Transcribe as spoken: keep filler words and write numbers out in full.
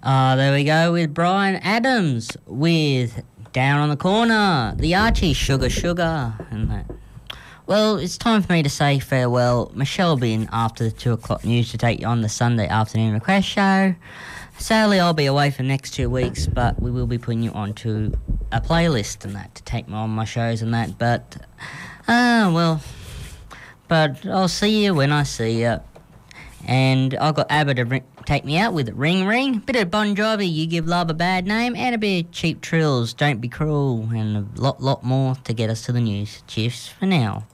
Uh, there we go with Brian Adams with Down on the Corner, the Archie, Sugar Sugar, and that. Well, it's time for me to say farewell. Michelle will be in after the two o'clock news to take you on the Sunday afternoon request show. Sadly, I'll be away for the next two weeks, but we will be putting you onto a playlist and that to take me on my shows and that. But, ah, uh, well, but I'll see you when I see you. And I've got ABBA to ring, take me out with Ring Ring, bit of Bon Jovi, You Give Love a Bad Name, and a bit of Cheap Trills, Don't Be Cruel, and a lot, lot more to get us to the news. Cheers for now.